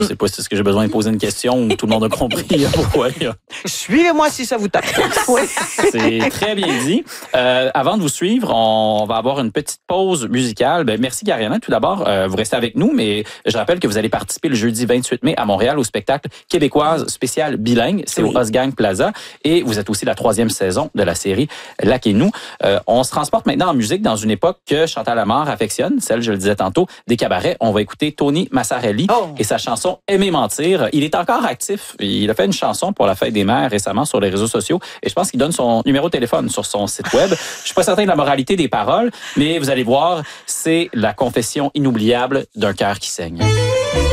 sais pas si c'est ce que j'ai besoin de poser une question ou tout le monde a compris pourquoi. Suivez-moi si ça vous tape. Oui. C'est très bien dit. Avant de vous suivre, on va avoir une petite pause musicale. Merci Gariana. Tout d'abord, vous restez avec nous, mais je rappelle que vous allez participer le jeudi 28 mai à Montréal au spectacle québécoise spécial bilingue. C'est au Osgang Plaza. Et vous êtes aussi la 3e saison de la série Lac et nous. On se transporte maintenant en musique dans une époque que Chantal Lamarre affectionne, celle, je le disais tantôt, des cabarets. On va écouter Tony Massarelli et sa chanson « Aimer mentir ». Il est encore actif. Il a fait une chanson pour la fête des mères récemment sur les réseaux sociaux et je pense qu'il donne son numéro de téléphone sur son site web. Je suis pas certain de la moralité des paroles, mais vous allez voir, c'est la confession inoubliable d'un cœur qui saigne.